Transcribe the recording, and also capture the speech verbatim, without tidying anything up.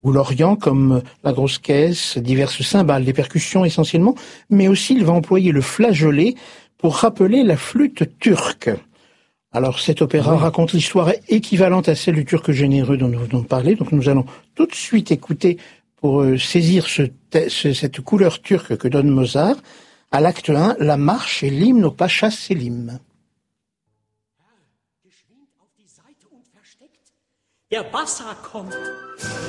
ou l'Orient, comme la grosse caisse, diverses cymbales, des percussions essentiellement, mais aussi il va employer le flageolet pour rappeler la flûte turque. Alors cet opéra Oui. raconte l'histoire équivalente à celle du Turc généreux dont nous venons de parler, donc nous allons tout de suite écouter pour euh, saisir ce, ce, cette couleur turque que donne Mozart. À l'acte un, la marche et l'hymne au Pacha Selim. Der Bassa kommt.